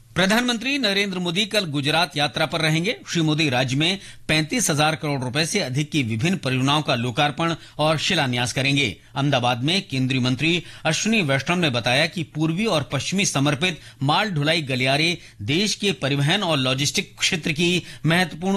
प्रधानमंत्री नरेंद्र मोदी कल गुजरात यात्रा पर रहेंगे। श्री मोदी राज्य में 35,000 करोड़ रुपए से अधिक की विभिन्न परियोजनाओं का लोकार्पण और शिलान्यास करेंगे। अहमदाबाद में केंद्रीय मंत्री अश्विनी वैष्णव ने बताया कि पूर्वी और पश्चिमी समर्पित माल ढुलाई गलियारे देश के परिवहन और लॉजिस्टिक क्षेत्र की महत्वपूर्ण